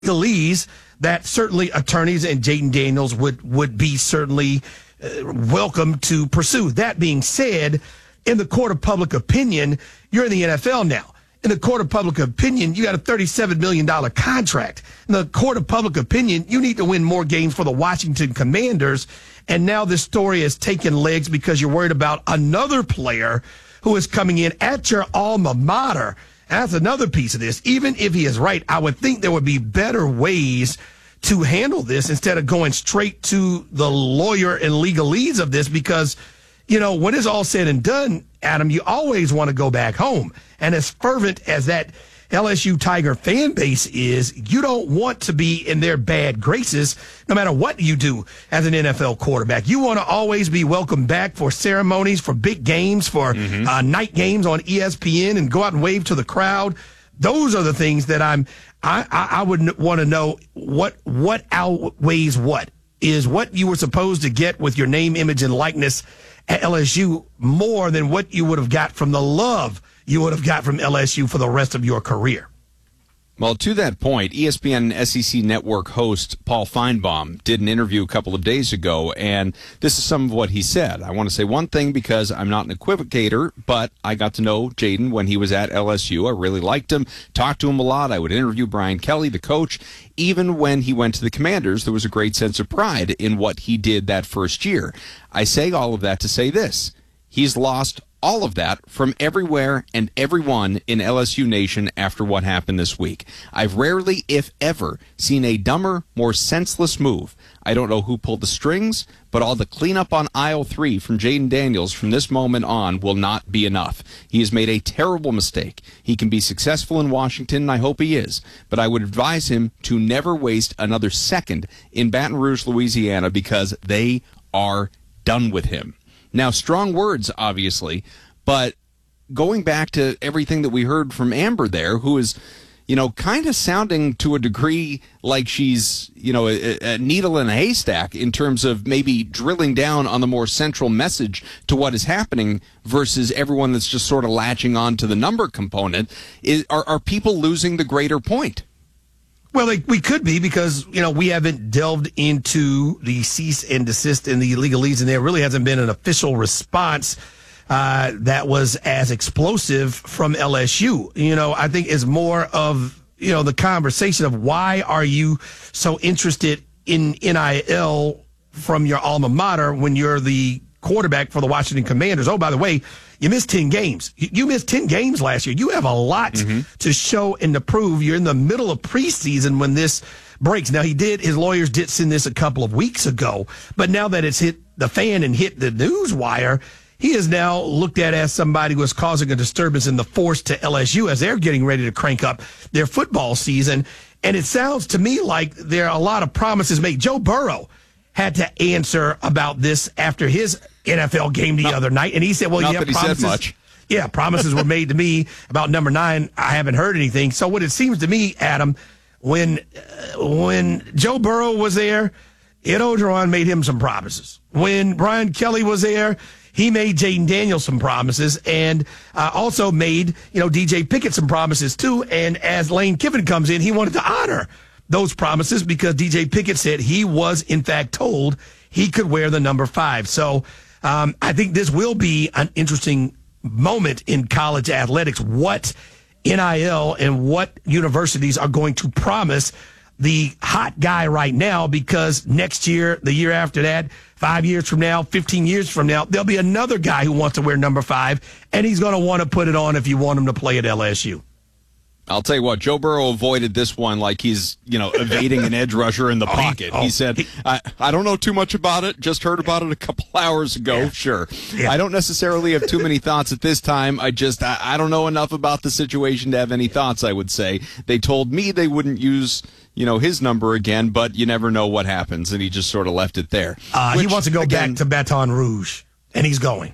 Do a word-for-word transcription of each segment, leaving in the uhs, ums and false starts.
legalese that certainly attorneys and Jayden Daniels would, would be certainly uh, welcome to pursue. That being said, in the court of public opinion, you're in the N F L now. In the court of public opinion, you got a thirty-seven million dollars contract. In the court of public opinion, you need to win more games for the Washington Commanders. And now this story has taken legs because you're worried about another player who is coming in at your alma mater. And that's another piece of this. Even if he is right, I would think there would be better ways to handle this instead of going straight to the lawyer and legalese of this, because, you know, when it's all said and done, Adam, you always want to go back home. And as fervent as that L S U Tiger fan base is, you don't want to be in their bad graces no matter what you do as an N F L quarterback. You want to always be welcomed back for ceremonies, for big games, for mm-hmm. uh, night games on E S P N, and go out and wave to the crowd. Those are the things that I'm, I, I, I would want to know what, what outweighs what. Is what you were supposed to get with your name, image, and likeness at L S U more than what you would have got from the love you would have got from L S U for the rest of your career? Well, to that point, E S P N S E C Network host Paul Feinbaum did an interview a couple of days ago, and this is some of what he said. I want to say one thing because I'm not an equivocator, but I got to know Jayden when he was at L S U. I really liked him, talked to him a lot. I would interview Brian Kelly, the coach. Even when he went to the Commanders, there was a great sense of pride in what he did that first year. I say all of that to say this. He's lost all of that from everywhere and everyone in L S U Nation after what happened this week. I've rarely, if ever, seen a dumber, more senseless move. I don't know who pulled the strings, but all the cleanup on aisle three from Jayden Daniels from this moment on will not be enough. He has made a terrible mistake. He can be successful in Washington, and I hope he is, but I would advise him to never waste another second in Baton Rouge, Louisiana, because they are done with him. Now, strong words, obviously, but going back to everything that we heard from Amber there, who is, you know, kind of sounding to a degree like she's, you know, a, a needle in a haystack in terms of maybe drilling down on the more central message to what is happening versus everyone that's just sort of latching on to the number component. Is, are, are people losing the greater point? Well, they, we could be, because, you know, we haven't delved into the cease and desist and the legalese, and there really hasn't been an official response uh, that was as explosive from L S U. You know, I think it's more of, you know, the conversation of why are you so interested in N I L from your alma mater when you're the quarterback for the Washington Commanders. Oh, by the way, you missed ten games. You missed ten games last year. You have a lot mm-hmm. to show and to prove. You're in the middle of preseason when this breaks. Now, he did, his lawyers did send this a couple of weeks ago, but now that it's hit the fan and hit the news wire, he is now looked at as somebody who is causing a disturbance in the force to L S U as they're getting ready to crank up their football season. And it sounds to me like there are a lot of promises made. Joe Burrow had to answer about this after his N F L game the not, other night, and he said, well, not yeah, that he promises, said much. yeah, promises were made to me about number nine. I haven't heard anything. So what it seems to me, Adam, when uh, when Joe Burrow was there, Ed Orgeron made him some promises. When Brian Kelly was there, he made Jayden Daniels some promises, and uh, also made, you know, D J Pickett some promises too. And as Lane Kiffin comes in, he wanted to honor those promises because D J Pickett said he was, in fact, told he could wear the number five. So um, I think this will be an interesting moment in college athletics, what N I L and what universities are going to promise the hot guy right now, because next year, the year after that, five years from now, fifteen years from now, there'll be another guy who wants to wear number five, and he's going to want to put it on if you want him to play at L S U. I'll tell you what, Joe Burrow avoided this one like he's, you know, evading an edge rusher in the oh, pocket. Oh, he said, he, I, I don't know too much about it, just heard about it a couple hours ago, yeah. sure. Yeah. I don't necessarily have too many thoughts at this time. I just, I, I don't know enough about the situation to have any thoughts, I would say. They told me they wouldn't use, you know, his number again, but you never know what happens, and he just sort of left it there. Uh, Which, he wants to go again, back to Baton Rouge, and he's going.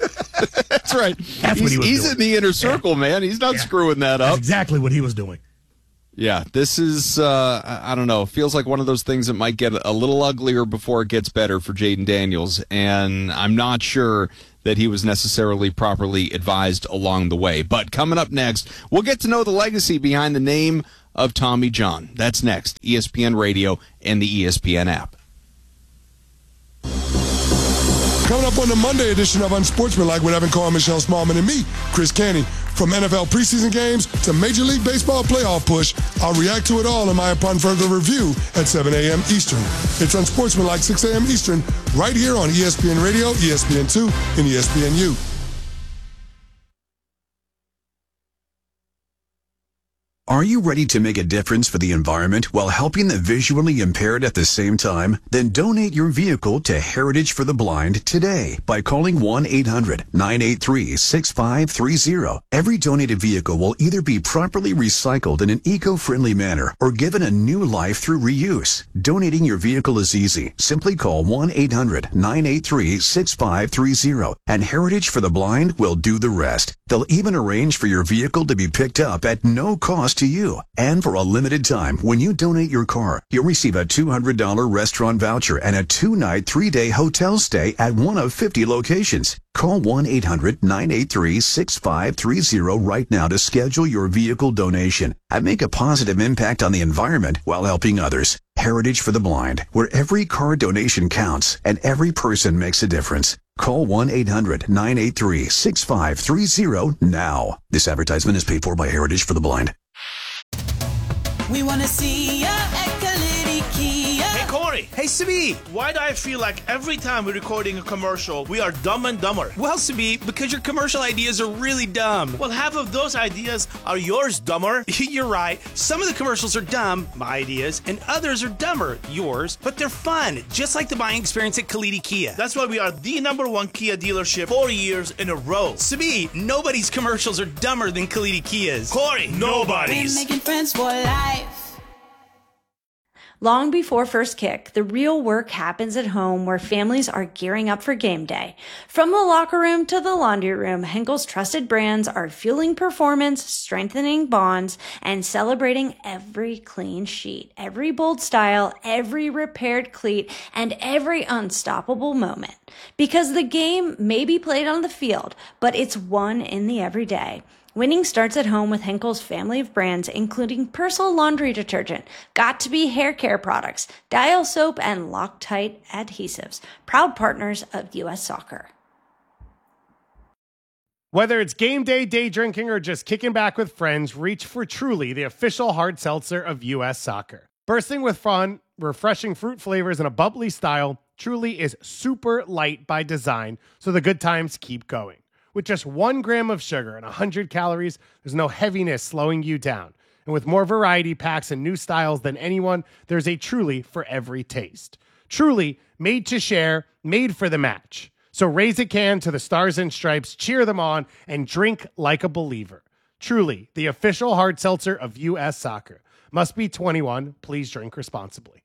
That's right. That's he's, what he was he's doing. in the inner circle, yeah. man. He's not yeah. screwing that up. That's exactly what he was doing. Yeah, this is, uh, I don't know, feels like one of those things that might get a little uglier before it gets better for Jayden Daniels, and I'm not sure that he was necessarily properly advised along the way. But coming up next, we'll get to know the legacy behind the name of Tommy John. That's next. E S P N Radio and the E S P N app. Coming up on the Monday edition of Unsportsmanlike with Evan Carr, Michelle Smallman, and me, Chris Canty. From N F L preseason games to Major League Baseball playoff push, I'll react to it all in my Upon Further Review at seven a.m. Eastern. It's Unsportsmanlike, six a.m. Eastern, right here on E S P N Radio, E S P N two, and E S P N U. Are you ready to make a difference for the environment while helping the visually impaired at the same time? Then donate your vehicle to Heritage for the Blind today by calling one eight hundred nine eight three six five three zero. Every donated vehicle will either be properly recycled in an eco-friendly manner or given a new life through reuse. Donating your vehicle is easy. Simply call one eight hundred nine eight three six five three zero and Heritage for the Blind will do the rest. They'll even arrange for your vehicle to be picked up at no cost to you. And for a limited time, when you donate your car, you'll receive a two hundred dollars restaurant voucher and a two-night, three-day hotel stay at one of fifty locations. Call one eight hundred nine eight three six five three zero right now to schedule your vehicle donation and make a positive impact on the environment while helping others. Heritage for the Blind, where every car donation counts and every person makes a difference. Call one eight hundred nine eight three six five three zero now. This advertisement is paid for by Heritage for the Blind. We want to see ya at Kalidi Kia. Hey, Corey. Hey, Sabi. Why do I feel like every time we're recording a commercial, we are dumb and dumber? Well, Sabi, because your commercial ideas are really dumb. Well, half of those ideas are yours, dumber. You're right. Some of the commercials are dumb, my ideas, and others are dumber, yours, but they're fun, just like the buying experience at Kalidi Kia. That's why we are the number one Kia dealership four years in a row. Sabi, nobody's commercials are dumber than Kalidi Kia's. Corey, nobody's. We're making friends for life. Long before first kick, the real work happens at home where families are gearing up for game day. From the locker room to the laundry room, Henkel's trusted brands are fueling performance, strengthening bonds, and celebrating every clean sheet, every bold style, every repaired cleat, and every unstoppable moment. Because the game may be played on the field, but it's won in the everyday. Winning starts at home with Henkel's family of brands, including Persil laundry detergent, Got2b hair care products, Dial soap, and Loctite adhesives, proud partners of U S Soccer. Whether it's game day, day drinking, or just kicking back with friends, reach for Truly, the official hard seltzer of U S Soccer. Bursting with fun, refreshing fruit flavors, and a bubbly style, Truly is super light by design, so the good times keep going. With just one gram of sugar and one hundred calories, there's no heaviness slowing you down. And with more variety packs and new styles than anyone, there's a Truly for every taste. Truly, made to share, made for the match. So raise a can to the Stars and Stripes, cheer them on, and drink like a believer. Truly, the official hard seltzer of U S Soccer. Must be twenty-one. Please drink responsibly.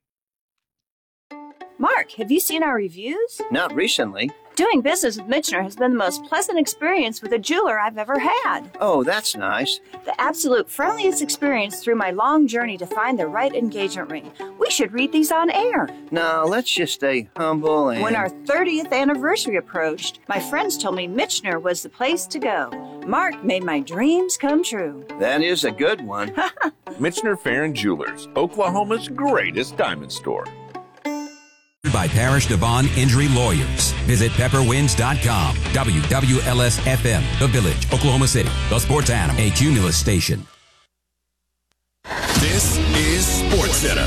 Mark, have you seen our reviews? Not recently. Doing business with Michener has been the most pleasant experience with a jeweler I've ever had. Oh, that's nice. The absolute friendliest experience through my long journey to find the right engagement ring. We should read these on air. No, let's just stay humble and... When our thirtieth anniversary approached, my friends told me Michener was the place to go. Mark made my dreams come true. That is a good one. Michener Farron Jewelers, Oklahoma's greatest diamond store. By Parish Devon Injury Lawyers. Visit pepper winds dot com. W W L S F M, The Village, Oklahoma City, the Sports Animal, a Cumulus station. This is SportsCenter.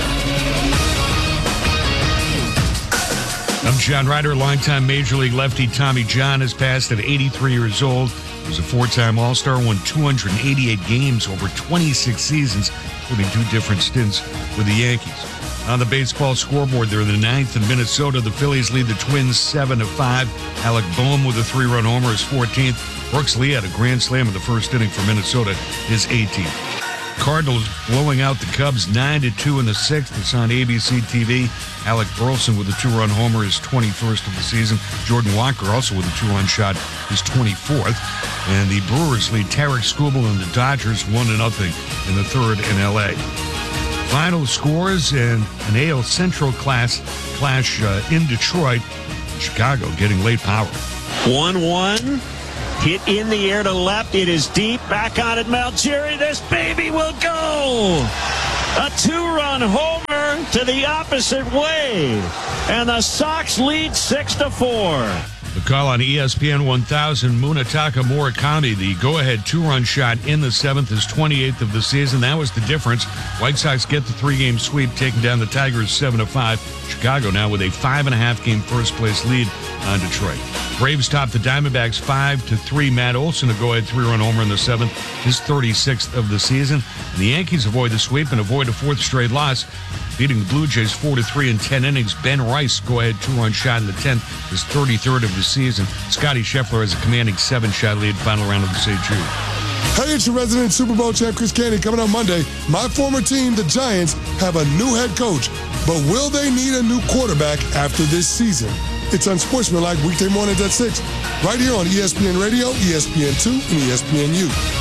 I'm John Ryder. Longtime Major League lefty Tommy John has passed at eighty-three years old. He was a four-time All-Star, won two hundred eighty-eight games over twenty-six seasons, including two different stints with the Yankees. On the baseball scoreboard, they're in the ninth in Minnesota. The Phillies lead the Twins seven to five. Alec Boehm with a three-run homer is fourteenth. Brooks Lee had a grand slam in the first inning for Minnesota, his eighteenth. Cardinals blowing out the Cubs nine to two in the sixth. It's on A B C T V. Alec Burleson with a two-run homer is twenty-first of the season. Jordan Walker also with a two-run shot is twenty-fourth. And the Brewers lead Tarek Skubal and the Dodgers one to nothing in the third in L A. Final scores in an A L Central class clash uh, in Detroit. Chicago getting late power. one one. Hit in the air to left. It is deep. Back on it, Malgeri. This baby will go. A two-run homer to the opposite way. And the Sox lead six to four. The call on E S P N one thousand, Munetaka Murakami, the go-ahead two-run shot in the seventh, is twenty-eighth of the season. That was the difference. White Sox get the three-game sweep, taking down the Tigers seven to five. Chicago now with a five-and-a-half game first-place lead on Detroit. Braves top the Diamondbacks five to three. Matt Olson, a go-ahead three-run homer in the seventh, his thirty-sixth of the season. And the Yankees avoid the sweep and avoid a fourth straight loss, beating the Blue Jays four to three in ten innings. Ben Rice, go-ahead two-run shot in the tenth, his thirty-third of the season. Scotty Scheffler has a commanding seven-shot lead. Final round of the St. Jude. Hey, it's your resident Super Bowl champ, Chris Canty. Coming up Monday, my former team, the Giants, have a new head coach. But will they need a new quarterback after this season? It's Unsportsmanlike weekday mornings at six, right here on E S P N Radio, E S P N two, and E S P N U.